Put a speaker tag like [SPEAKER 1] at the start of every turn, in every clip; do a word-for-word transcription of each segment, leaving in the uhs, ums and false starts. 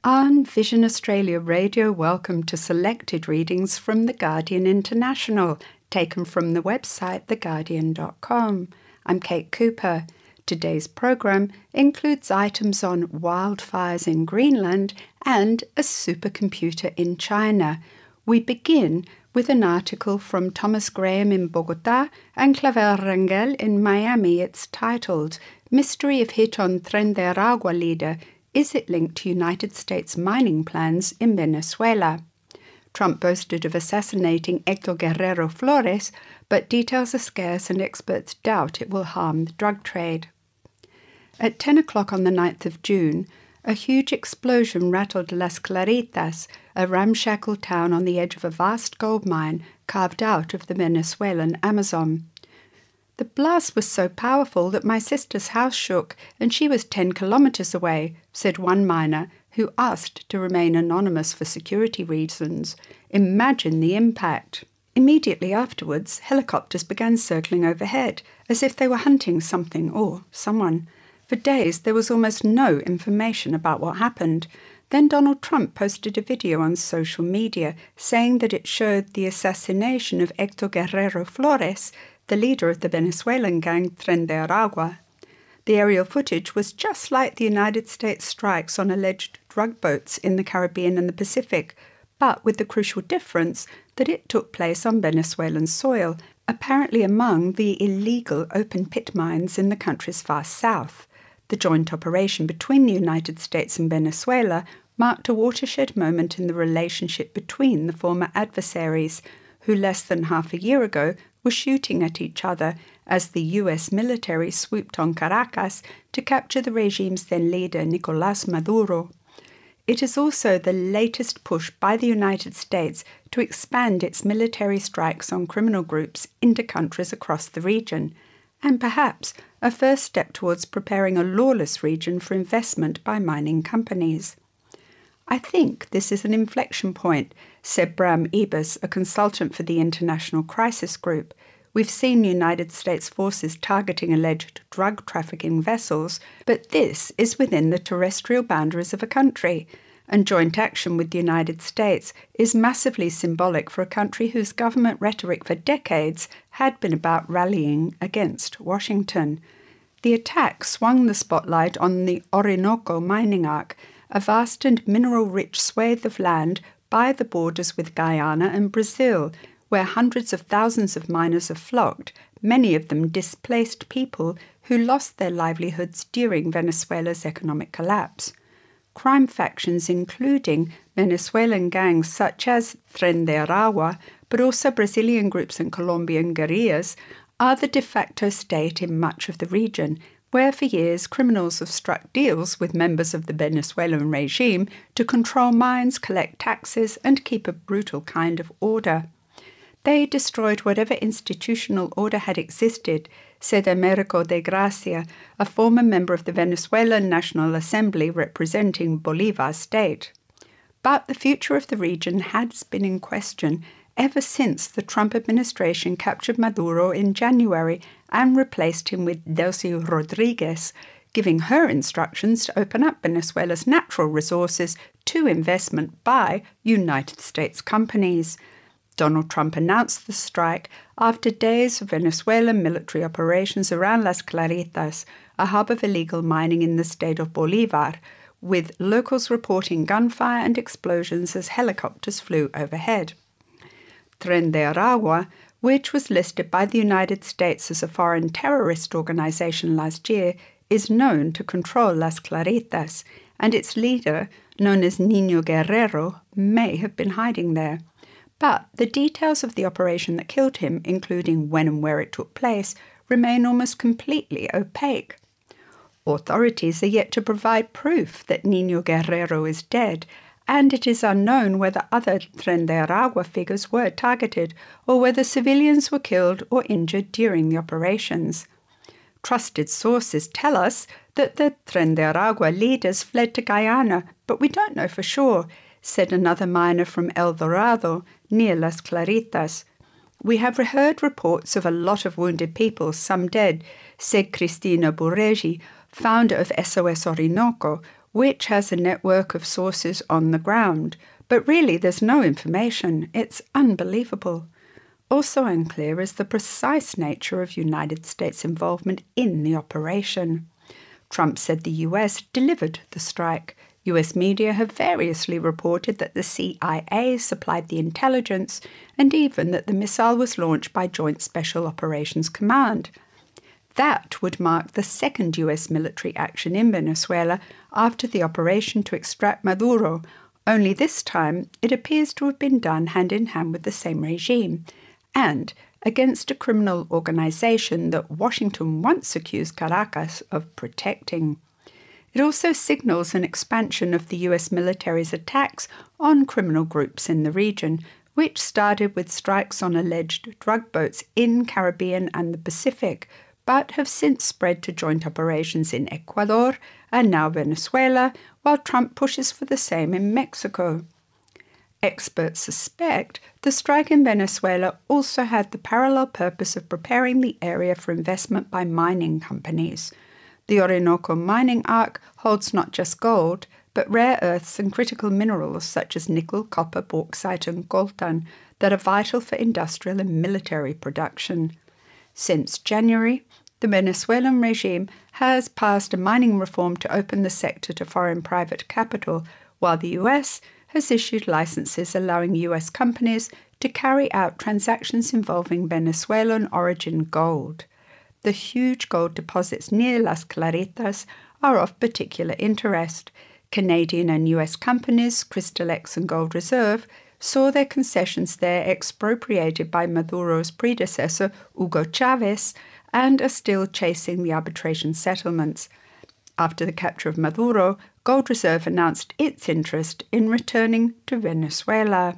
[SPEAKER 1] On Vision Australia Radio, welcome to selected readings from The Guardian International, taken from the website the guardian dot com. I'm Kate Cooper. Today's program includes items on wildfires in Greenland and a supercomputer in China. We begin with an article from Thomas Graham in Bogota and Clavel Rangel in Miami. It's titled, Mystery of Hit on Tren de Aragua Leader. Is it linked to United States mining plans in Venezuela? Trump boasted of assassinating Héctor Guerrero Flores, but details are scarce and experts doubt it will harm the drug trade. At ten o'clock on the ninth of June, a huge explosion rattled Las Claritas, a ramshackle town on the edge of a vast gold mine carved out of the Venezuelan Amazon. The blast was so powerful that my sister's house shook, and she was ten kilometers away, said one miner, who asked to remain anonymous for security reasons. Imagine the impact. Immediately afterwards, helicopters began circling overhead, as if they were hunting something or someone. For days, there was almost no information about what happened. Then Donald Trump posted a video on social media saying that it showed the assassination of Héctor Guerrero Flores, the leader of the Venezuelan gang Tren de Aragua. The aerial footage was just like the United States strikes on alleged drug boats in the Caribbean and the Pacific, but with the crucial difference that it took place on Venezuelan soil, apparently among the illegal open-pit mines in the country's far south. The joint operation between the United States and Venezuela marked a watershed moment in the relationship between the former adversaries, who less than half a year ago were shooting at each other as the U S military swooped on Caracas to capture the regime's then leader, Nicolás Maduro. It is also the latest push by the United States to expand its military strikes on criminal groups into countries across the region, and perhaps a first step towards preparing a lawless region for investment by mining companies. I think this is an inflection point, said Bram Ebers, a consultant for the International Crisis Group. We've seen United States forces targeting alleged drug trafficking vessels, but this is within the terrestrial boundaries of a country, and joint action with the United States is massively symbolic for a country whose government rhetoric for decades had been about rallying against Washington. The attack swung the spotlight on the Orinoco mining arc, a vast and mineral-rich swathe of land by the borders with Guyana and Brazil, where hundreds of thousands of miners have flocked, many of them displaced people who lost their livelihoods during Venezuela's economic collapse. Crime factions, including Venezuelan gangs such as Tren de Aragua, but also Brazilian groups and Colombian guerrillas, are the de facto state in much of the region, where for years criminals have struck deals with members of the Venezuelan regime to control mines, collect taxes, and keep a brutal kind of order. They destroyed whatever institutional order had existed, said Americo de Gracia, a former member of the Venezuelan National Assembly representing Bolivar state. But the future of the region has been in question ever since the Trump administration captured Maduro in January and replaced him with Delcy Rodriguez, giving her instructions to open up Venezuela's natural resources to investment by United States companies. Donald Trump announced the strike after days of Venezuelan military operations around Las Claritas, a hub of illegal mining in the state of Bolivar, with locals reporting gunfire and explosions as helicopters flew overhead. Tren de Aragua, which was listed by the United States as a foreign terrorist organization last year, is known to control Las Claritas, and its leader, known as Niño Guerrero, may have been hiding there. But the details of the operation that killed him, including when and where it took place, remain almost completely opaque. Authorities are yet to provide proof that Niño Guerrero is dead, and it is unknown whether other Tren de Aragua figures were targeted or whether civilians were killed or injured during the operations. Trusted sources tell us that the Tren de Aragua leaders fled to Guyana, but we don't know for sure, said another miner from El Dorado, near Las Claritas. We have heard reports of a lot of wounded people, some dead, said Cristina Buregi, founder of S O S Orinoco, which has a network of sources on the ground. But really, there's no information. It's unbelievable. Also unclear is the precise nature of United States involvement in the operation. Trump said the U S delivered the strike. U S media have variously reported that the C I A supplied the intelligence and even that the missile was launched by Joint Special Operations Command. That would mark the second U S military action in Venezuela after the operation to extract Maduro. Only this time, it appears to have been done hand-in-hand with the same regime, and against a criminal organization that Washington once accused Caracas of protecting. It also signals an expansion of the U S military's attacks on criminal groups in the region, which started with strikes on alleged drug boats in Caribbean and the Pacific, but have since spread to joint operations in Ecuador and now Venezuela, while Trump pushes for the same in Mexico. Experts suspect the strike in Venezuela also had the parallel purpose of preparing the area for investment by mining companies. The Orinoco mining arc holds not just gold, but rare earths and critical minerals such as nickel, copper, bauxite, and coltan that are vital for industrial and military production. Since January, the Venezuelan regime has passed a mining reform to open the sector to foreign private capital, while the U S has issued licenses allowing U S companies to carry out transactions involving Venezuelan origin gold. The huge gold deposits near Las Claritas are of particular interest. Canadian and U S companies, Crystalex and Gold Reserve, saw their concessions there expropriated by Maduro's predecessor, Hugo Chavez, and are still chasing the arbitration settlements. After the capture of Maduro, Gold Reserve announced its interest in returning to Venezuela.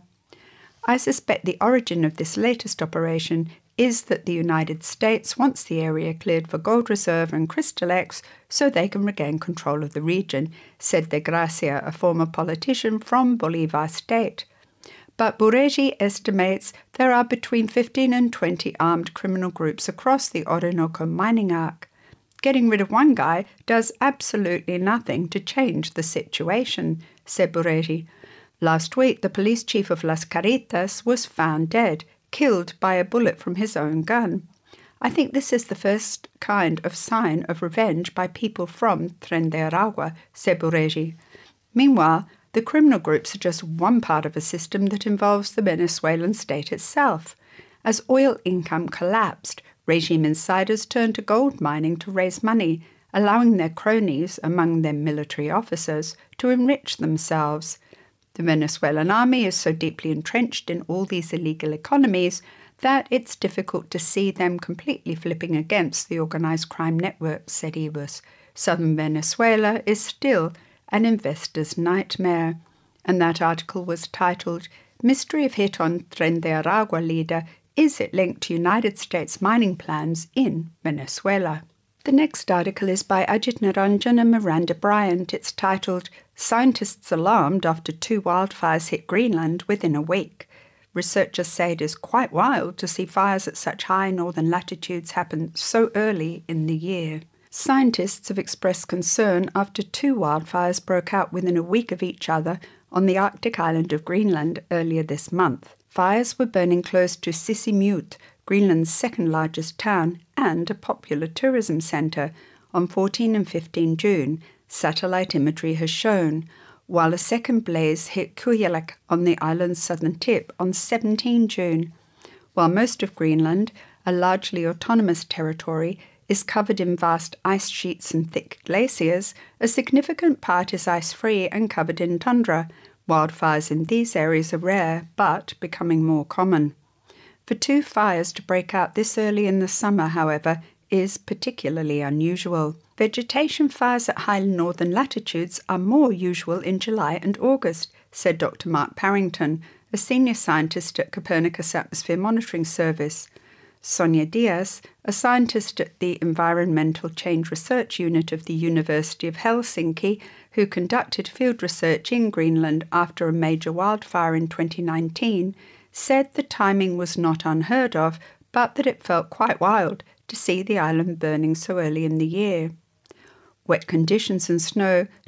[SPEAKER 1] I suspect the origin of this latest operation is that the United States wants the area cleared for Gold Reserve and Crystalex so they can regain control of the region, said De Gracia, a former politician from Bolivar State. But Buregi estimates there are between fifteen and twenty armed criminal groups across the Orinoco mining arc. Getting rid of one guy does absolutely nothing to change the situation, said Buregi. Last week, the police chief of Las Caritas was found dead, killed by a bullet from his own gun. I think this is the first kind of sign of revenge by people from Tren de Aragua, said Buregi. Meanwhile, the criminal groups are just one part of a system that involves the Venezuelan state itself. As oil income collapsed, regime insiders turned to gold mining to raise money, allowing their cronies, among them military officers, to enrich themselves. The Venezuelan army is so deeply entrenched in all these illegal economies that it's difficult to see them completely flipping against the organized crime network, said Ibus. Southern Venezuela is still an investor's nightmare. And that article was titled, Mystery of Hit on Tren de Aragua Leader, Is It Linked to United States Mining Plans in Venezuela? The next article is by Ajit Naranjan and Miranda Bryant. It's titled, Scientists Alarmed After Two Wildfires Hit Greenland Within a Week. Researchers say it is quite wild to see fires at such high northern latitudes happen so early in the year. Scientists have expressed concern after two wildfires broke out within a week of each other on the Arctic island of Greenland earlier this month. Fires were burning close to Sisimiut, Greenland's second largest town and a popular tourism centre, on fourteen and fifteen June, satellite imagery has shown, while a second blaze hit Kujalleq on the island's southern tip on seventeen June. While most of Greenland, a largely autonomous territory, is covered in vast ice sheets and thick glaciers, a significant part is ice-free and covered in tundra. Wildfires in these areas are rare, but becoming more common. For two fires to break out this early in the summer, however, is particularly unusual. Vegetation fires at high northern latitudes are more usual in July and August, said Doctor Mark Parrington, a senior scientist at Copernicus Atmosphere Monitoring Service. Sonia Diaz, a scientist at the Environmental Change Research Unit of the University of Helsinki, who conducted field research in Greenland after a major wildfire in twenty nineteen, said the timing was not unheard of, but that it felt quite wild to see the island burning so early in the year. Wet conditions and snow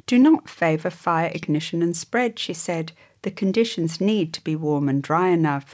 [SPEAKER 1] do not favour fire ignition and spread, she said. The conditions need to be warm and dry enough.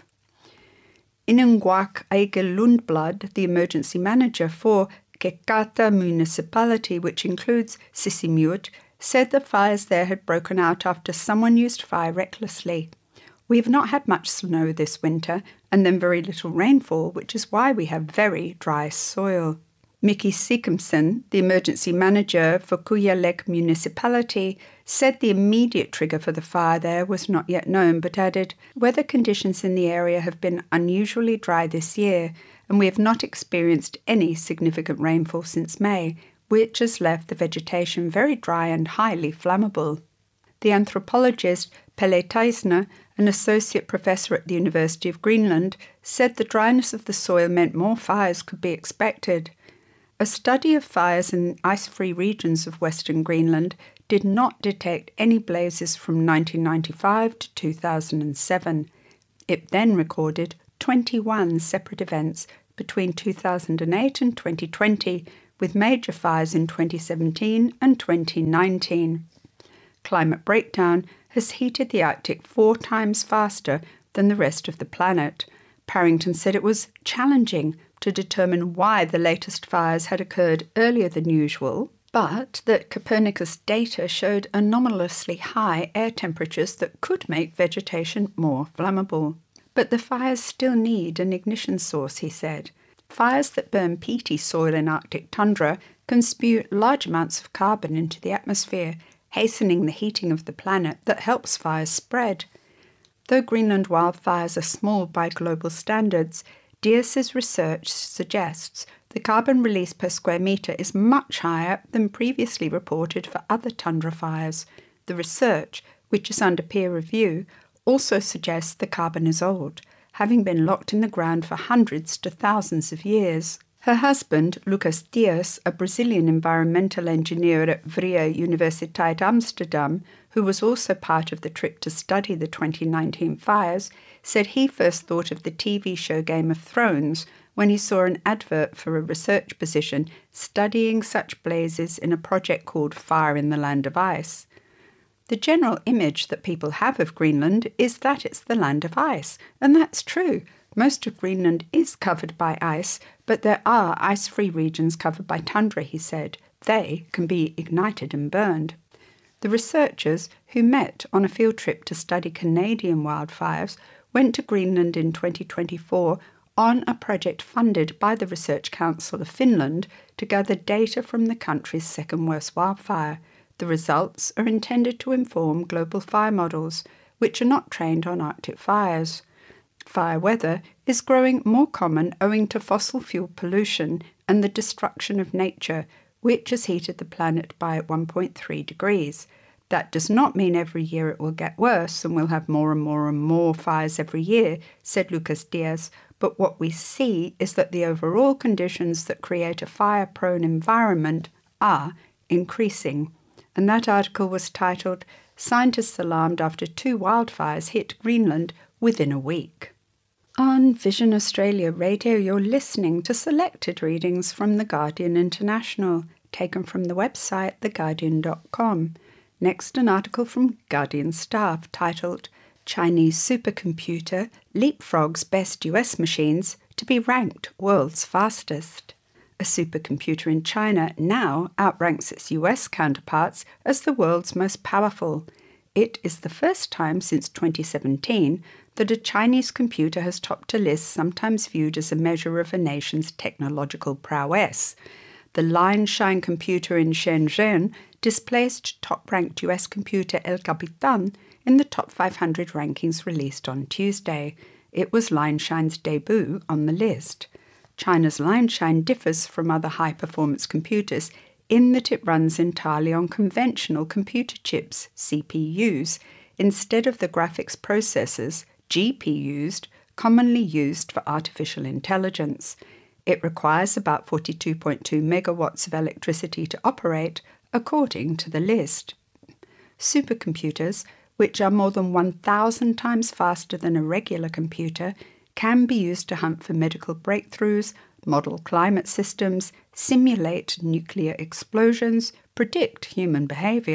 [SPEAKER 1] Inungwak Eigil Lundblad, the emergency manager for Kekata municipality, which includes Sisimiut, said the fires there had broken out after someone used fire recklessly. We have not had much snow this winter, and then very little rainfall, which is why we have very dry soil. Mickey Sikimson, the emergency manager for Kuyalek municipality, said the immediate trigger for the fire there was not yet known, but added, "Weather conditions in the area have been unusually dry this year, and we have not experienced any significant rainfall since May, which has left the vegetation very dry and highly flammable." The anthropologist Pelle Teisner, an associate professor at the University of Greenland, said the dryness of the soil meant more fires could be expected. A study of fires in ice-free regions of Western Greenland did not detect any blazes from nineteen ninety-five to two thousand seven. It then recorded twenty-one separate events between two thousand eight and twenty twenty, with major fires in twenty seventeen and twenty nineteen. Climate breakdown has heated the Arctic four times faster than the rest of the planet. Parrington said it was challenging to determine why the latest fires had occurred earlier than usual, but that Copernicus data showed anomalously high air temperatures that could make vegetation more flammable. But the fires still need an ignition source, he said. Fires that burn peaty soil in Arctic tundra can spew large amounts of carbon into the atmosphere, hastening the heating of the planet that helps fires spread. Though Greenland wildfires are small by global standards, Diaz's research suggests the carbon release per square metre is much higher than previously reported for other tundra fires. The research, which is under peer review, also suggests the carbon is old, having been locked in the ground for hundreds to thousands of years. Her husband, Lucas Diaz, a Brazilian environmental engineer at Vrije Universiteit Amsterdam, who was also part of the trip to study the twenty nineteen fires, said he first thought of the T V show Game of Thrones when he saw an advert for a research position studying such blazes in a project called Fire in the Land of Ice. The general image that people have of Greenland is that it's the land of ice, and that's true. Most of Greenland is covered by ice, but there are ice-free regions covered by tundra, he said. They can be ignited and burned. The researchers, who met on a field trip to study Canadian wildfires, went to Greenland in twenty twenty-four on a project funded by the Research Council of Finland to gather data from the country's second worst wildfire. The results are intended to inform global fire models, which are not trained on Arctic fires. Fire weather is growing more common owing to fossil fuel pollution and the destruction of nature, which has heated the planet by one point three degrees. That does not mean every year it will get worse and we'll have more and more and more fires every year, said Lucas Diaz, but what we see is that the overall conditions that create a fire-prone environment are increasing. And that article was titled, "Scientists Alarmed After Two Wildfires Hit Greenland Within a Week." On Vision Australia Radio, you're listening to selected readings from The Guardian International, taken from the website the guardian dot com. Next, an article from Guardian staff titled, "Chinese Supercomputer Leapfrogs Best U S Machines to be Ranked World's Fastest." A supercomputer in China now outranks its U S counterparts as the world's most powerful. It is the first time since twenty seventeen that a Chinese computer has topped a list sometimes viewed as a measure of a nation's technological prowess. The Linesshine computer in Shenzhen displaced top-ranked U S computer El Capitan in the top five hundred rankings released on Tuesday. It was Lineshine's debut on the list. China's Lineshine differs from other high-performance computers in that it runs entirely on conventional computer chips, C P Us, instead of the graphics processors, G P Us, commonly used for artificial intelligence. It requires about forty-two point two megawatts of electricity to operate, according to the list. Supercomputers, which are more than one thousand times faster than a regular computer, can be used to hunt for medical breakthroughs, model climate systems, simulate nuclear explosions, predict human behavior,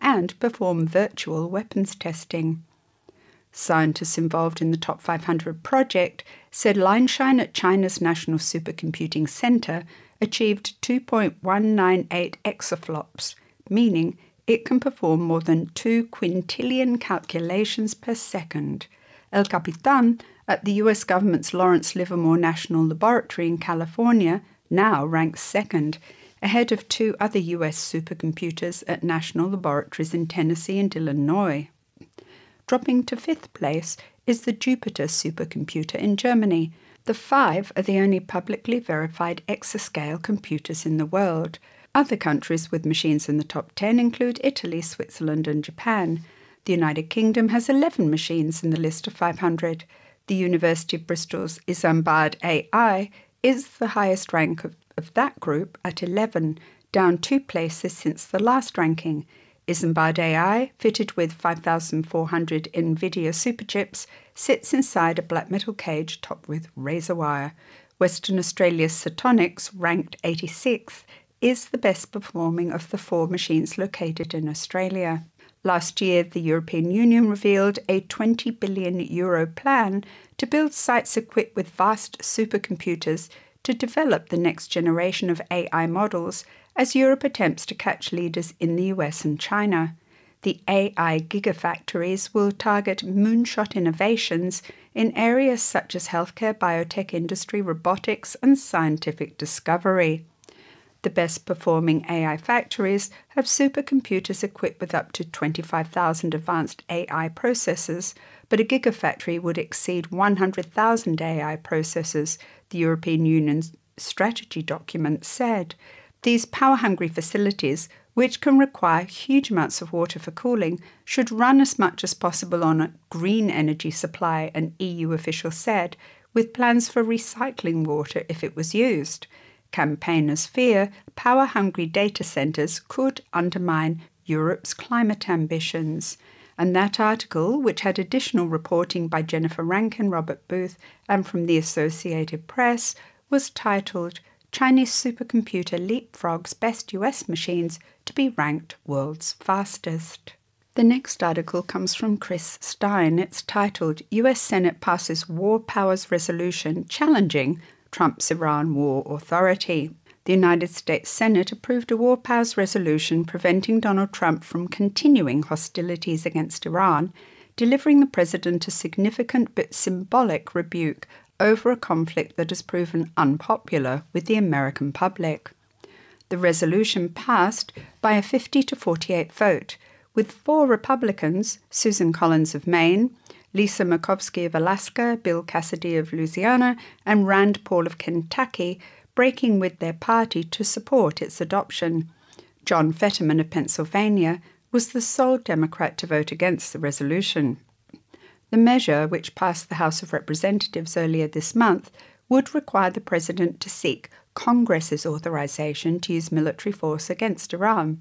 [SPEAKER 1] and perform virtual weapons testing. Scientists involved in the Top five hundred project said Lineshine at China's National Supercomputing Center achieved two point one nine eight exaflops, meaning it can perform more than two quintillion calculations per second. El Capitan at the U S government's Lawrence Livermore National Laboratory in California now ranks second, ahead of two other U S supercomputers at national laboratories in Tennessee and Illinois. Dropping to fifth place is the Jupiter supercomputer in Germany. The five are the only publicly verified exascale computers in the world. Other countries with machines in the top ten include Italy, Switzerland, and Japan. The United Kingdom has eleven machines in the list of five hundred. The University of Bristol's Isambard A I is the highest rank of, of that group at eleven, down two places since the last ranking. Isambard A I, fitted with five thousand four hundred NVIDIA superchips, sits inside a black metal cage topped with razor wire. Western Australia's Satonics, ranked eighty-sixth, is the best performing of the four machines located in Australia. Last year, the European Union revealed a twenty billion euro plan to build sites equipped with vast supercomputers to develop the next generation of A I models as Europe attempts to catch leaders in the U S and China. The A I gigafactories will target moonshot innovations in areas such as healthcare, biotech industry, robotics, and scientific discovery. The best-performing A I factories have supercomputers equipped with up to twenty-five thousand advanced A I processors, but a gigafactory would exceed one hundred thousand A I processors, the European Union's strategy document said. These power-hungry facilities, which can require huge amounts of water for cooling, should run as much as possible on a green energy supply, an E U official said, with plans for recycling water if it was used. Campaigners fear power-hungry data centres could undermine Europe's climate ambitions. And that article, which had additional reporting by Jennifer Rankin, Robert Booth, and from the Associated Press, was titled Chinese Supercomputer Leapfrogs Best U S Machines to be Ranked World's Fastest. The next article comes from Chris Stein. It's titled U S Senate Passes War Powers Resolution Challenging Trump's Iran War Authority. The United States Senate approved a war powers resolution preventing Donald Trump from continuing hostilities against Iran, delivering the president a significant but symbolic rebuke over a conflict that has proven unpopular with the American public. The resolution passed by a fifty to forty-eight vote, with four Republicans, Susan Collins of Maine, Lisa Murkowski of Alaska, Bill Cassidy of Louisiana, and Rand Paul of Kentucky, breaking with their party to support its adoption. John Fetterman of Pennsylvania was the sole Democrat to vote against the resolution. The measure, which passed the House of Representatives earlier this month, would require the president to seek Congress's authorization to use military force against Iran.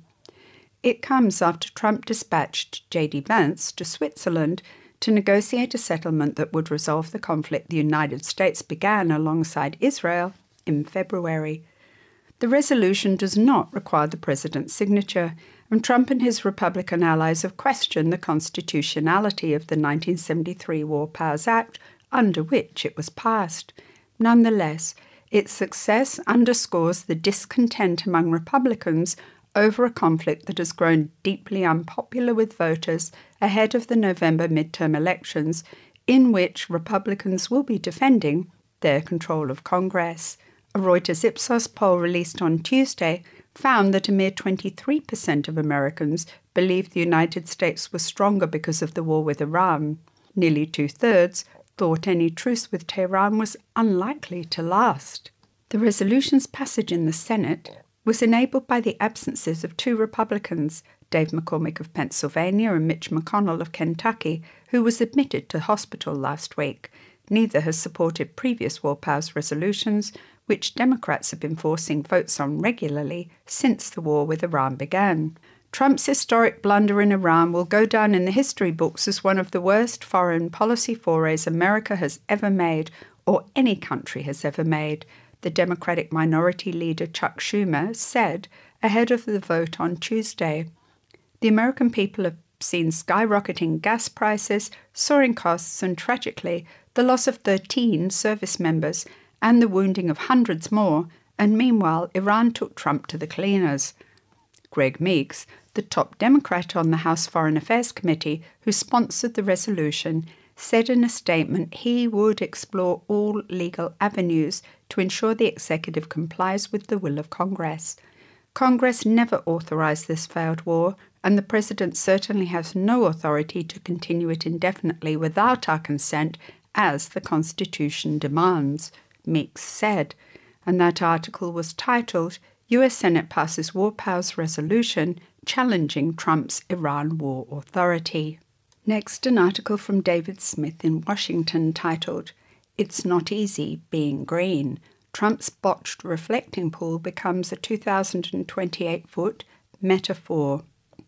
[SPEAKER 1] It comes after Trump dispatched J D Vance to Switzerland to negotiate a settlement that would resolve the conflict the United States began alongside Israel in February. The resolution does not require the president's signature, and Trump and his Republican allies have questioned the constitutionality of the nineteen seventy-three War Powers Act, under which it was passed. Nonetheless, its success underscores the discontent among Republicans over a conflict that has grown deeply unpopular with voters ahead of the November midterm elections, in which Republicans will be defending their control of Congress. A Reuters Ipsos poll released on Tuesday found that a mere twenty-three percent of Americans believed the United States was stronger because of the war with Iran. Nearly two-thirds thought any truce with Tehran was unlikely to last. The resolution's passage in the Senate was enabled by the absences of two Republicans, Dave McCormick of Pennsylvania and Mitch McConnell of Kentucky, who was admitted to hospital last week. Neither has supported previous war powers resolutions, which Democrats have been forcing votes on regularly since the war with Iran began. Trump's historic blunder in Iran will go down in the history books as one of the worst foreign policy forays America has ever made, or any country has ever made, the Democratic Minority Leader Chuck Schumer said ahead of the vote on Tuesday. The American people have seen skyrocketing gas prices, soaring costs, and tragically, the loss of thirteen service members and the wounding of hundreds more, and meanwhile, Iran took Trump to the cleaners. Greg Meeks, the top Democrat on the House Foreign Affairs Committee who sponsored the resolution, said in a statement he would explore all legal avenues to ensure the executive complies with the will of Congress. Congress never authorized this failed war, and the President certainly has no authority to continue it indefinitely without our consent, as the Constitution demands, Meeks said. And that article was titled, U S Senate Passes War Powers Resolution Challenging Trump's Iran War Authority. Next, an article from David Smith in Washington titled, It's Not Easy Being Green. Trump's botched reflecting pool becomes a two thousand twenty-eight foot metaphor.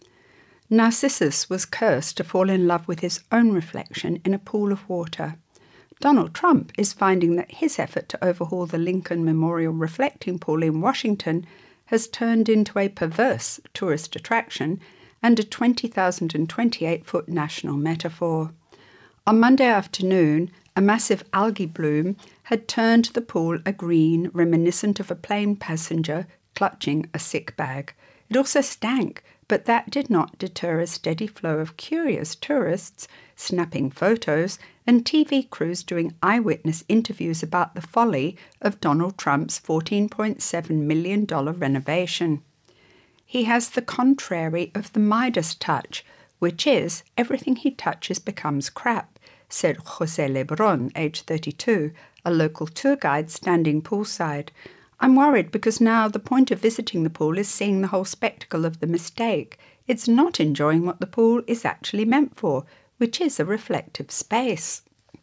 [SPEAKER 1] Narcissus was cursed to fall in love with his own reflection in a pool of water. Donald Trump is finding that his effort to overhaul the Lincoln Memorial reflecting pool in Washington has turned into a perverse tourist attraction and a twenty thousand twenty-eight foot national metaphor. On Monday afternoon, a massive algae bloom had turned the pool a green reminiscent of a plane passenger clutching a sick bag. It also stank, but that did not deter a steady flow of curious tourists snapping photos and T V crews doing eyewitness interviews about the folly of Donald Trump's fourteen point seven million dollars renovation. He has the contrary of the Midas touch, which is everything he touches becomes crap, said Jose Lebron, age thirty-two, a local tour guide standing poolside. I'm worried because now the point of visiting the pool is seeing the whole spectacle of the mistake. It's not enjoying what the pool is actually meant for, which is a reflective space.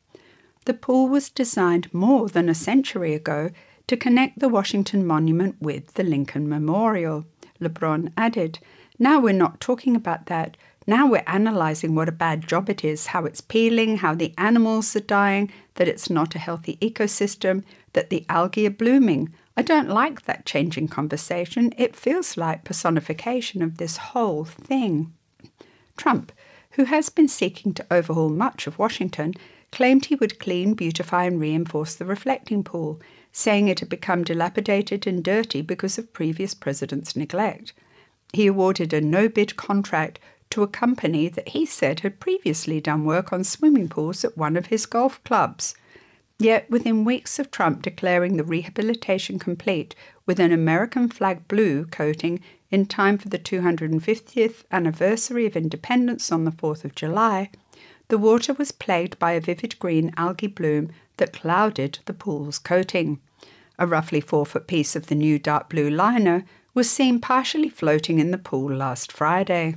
[SPEAKER 1] The pool was designed more than a century ago to connect the Washington Monument with the Lincoln Memorial, LeBron added. Now we're not talking about that. Now we're analysing what a bad job it is, how it's peeling, how the animals are dying, that it's not a healthy ecosystem, that the algae are blooming. I don't like that changing conversation. It feels like personification of this whole thing. Trump, who has been seeking to overhaul much of Washington, claimed he would clean, beautify and reinforce the reflecting pool, saying it had become dilapidated and dirty because of previous presidents' neglect. He awarded a no-bid contract to a company that he said had previously done work on swimming pools at one of his golf clubs. Yet, within weeks of Trump declaring the rehabilitation complete with an American flag blue coating in time for the two hundred fiftieth anniversary of independence on the fourth of July, the water was plagued by a vivid green algae bloom that clouded the pool's coating. A roughly four-foot piece of the new dark blue liner was seen partially floating in the pool last Friday.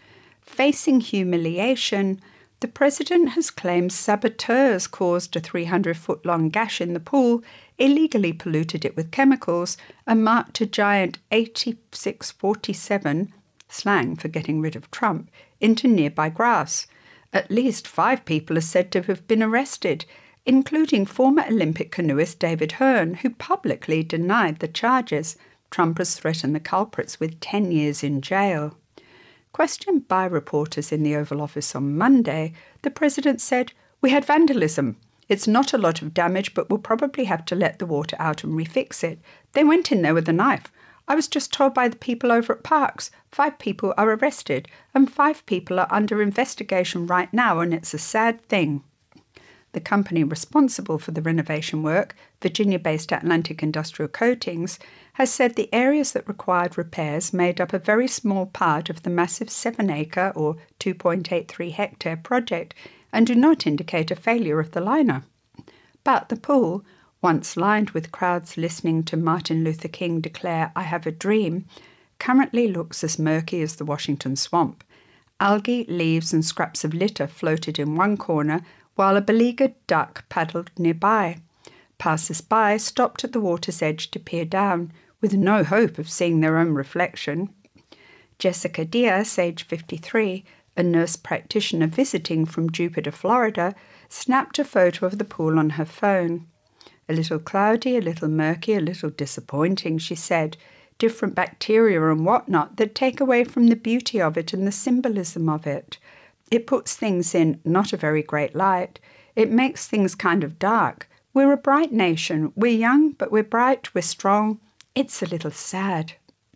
[SPEAKER 1] Facing humiliation, the president has claimed saboteurs caused a three hundred foot long gash in the pool, illegally polluted it with chemicals, and marked a giant eighty-six forty-seven, slang for getting rid of Trump, into nearby grass. At least five people are said to have been arrested, including former Olympic canoeist David Hearn, who publicly denied the charges. Trump has threatened the culprits with ten years in jail. Questioned by reporters in the Oval Office on Monday, the president said, "We had vandalism. It's not a lot of damage, but we'll probably have to let the water out and refix it. They went in there with a knife. I was just told by the people over at Parks, five people are arrested, and five people are under investigation right now, and it's a sad thing." The company responsible for the renovation work, Virginia-based Atlantic Industrial Coatings, has said the areas that required repairs made up a very small part of the massive seven-acre or two point eight three hectare project and do not indicate a failure of the liner. But the pool, once lined with crowds listening to Martin Luther King declare, "I have a dream," currently looks as murky as the Washington swamp. Algae, leaves and scraps of litter floated in one corner, while a beleaguered duck paddled nearby. Passers-by stopped at the water's edge to peer down, with no hope of seeing their own reflection. Jessica Diaz, age fifty-three, a nurse practitioner visiting from Jupiter, Florida, snapped a photo of the pool on her phone. "A little cloudy, a little murky, a little disappointing," she said. different bacteria and whatnot that take away from the beauty of it and the symbolism of it. It puts things in not a very great light. It makes things kind of dark. We're a bright nation. We're young, but we're bright, we're strong. It's a little sad.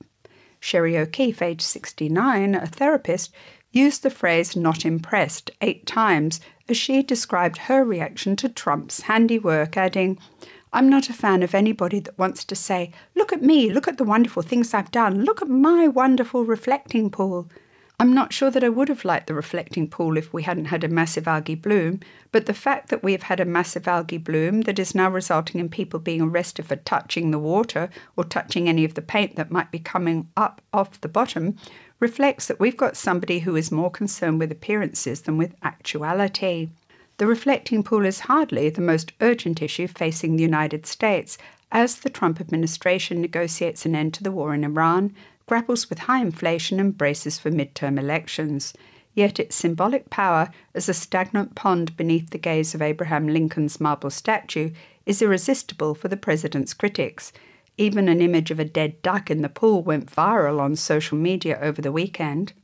[SPEAKER 1] Sherry O'Keefe, age sixty-nine, a therapist, used the phrase not impressed eight times as she described her reaction to Trump's handiwork, adding, "I'm not a fan of anybody that wants to say, 'Look at me, look at the wonderful things I've done, look at my wonderful reflecting pool.' I'm not sure that I would have liked the reflecting pool if we hadn't had a massive algae bloom, but the fact that we have had a massive algae bloom that is now resulting in people being arrested for touching the water or touching any of the paint that might be coming up off the bottom reflects that we've got somebody who is more concerned with appearances than with actuality. The reflecting pool is hardly the most urgent issue facing the United States as the Trump administration negotiates an end to the war in Iran, grapples with high inflation and braces for midterm elections. Yet its symbolic power as a stagnant pond beneath the gaze of Abraham Lincoln's marble statue is irresistible for the president's critics. Even an image of a dead duck in the pool went viral on social media over the weekend.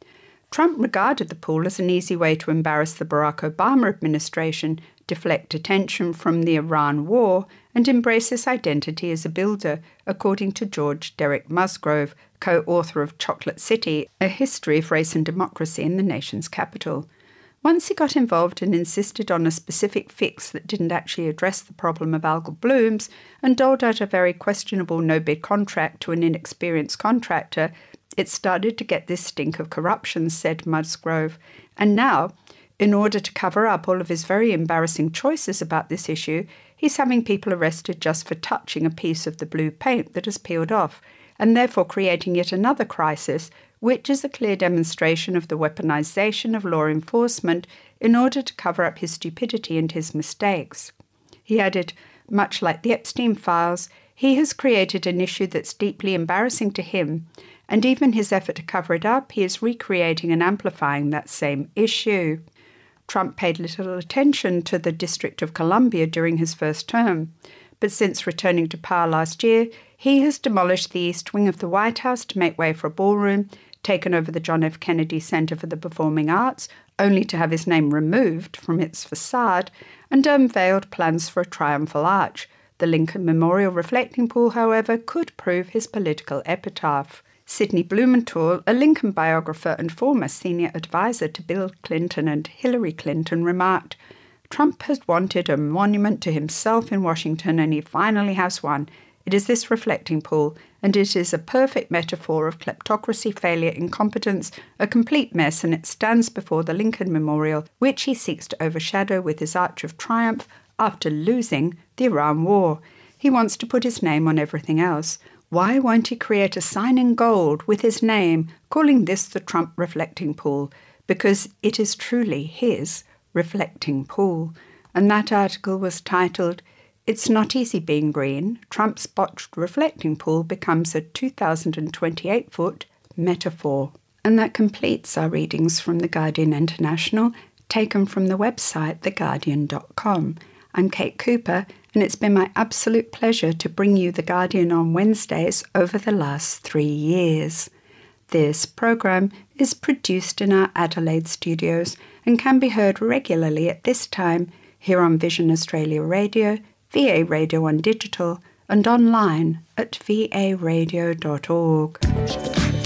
[SPEAKER 1] Trump regarded the pool as an easy way to embarrass the Barack Obama administration, deflect attention from the Iran war, and embrace his identity as a builder, according to George Derek Musgrove, co-author of Chocolate City, A History of Race and Democracy in the Nation's Capital. Once he got involved and insisted on a specific fix that didn't actually address the problem of algal blooms and doled out a very questionable no-bid contract to an inexperienced contractor, it started to get this stink of corruption, said Musgrove. And now, in order to cover up all of his very embarrassing choices about this issue, he's having people arrested just for touching a piece of the blue paint that has peeled off, and therefore creating yet another crisis, which is a clear demonstration of the weaponization of law enforcement in order to cover up his stupidity and his mistakes. He added, much like the Epstein files, he has created an issue that's deeply embarrassing to him, and even his effort to cover it up, he is recreating and amplifying that same issue. Trump paid little attention to the District of Columbia during his first term, but since returning to power last year, he has demolished the East Wing of the White House to make way for a ballroom, taken over the John F. Kennedy Center for the Performing Arts, only to have his name removed from its facade, and unveiled plans for a triumphal arch. The Lincoln Memorial Reflecting Pool, however, could prove his political epitaph. Sidney Blumenthal, a Lincoln biographer and former senior advisor to Bill Clinton and Hillary Clinton, remarked, "Trump has wanted a monument to himself in Washington, and he finally has one. It is this reflecting pool, and it is a perfect metaphor of kleptocracy, failure, incompetence, a complete mess, and it stands before the Lincoln Memorial, which he seeks to overshadow with his Arch of Triumph after losing the Iran War. He wants to put his name on everything else. Why won't he create a sign in gold with his name, calling this the Trump Reflecting Pool? Because it is truly his reflecting pool." And that article was titled, "It's Not Easy Being Green. Trump's Botched Reflecting Pool Becomes a two thousand twenty-eight foot Metaphor." And that completes our readings from The Guardian International, taken from the website the guardian dot com. I'm Kate Cooper, and it's been my absolute pleasure to bring you The Guardian on Wednesdays over the last three years. This program is produced in our Adelaide studios and can be heard regularly at this time here on Vision Australia Radio, V A Radio on Digital, and online at v a radio dot org.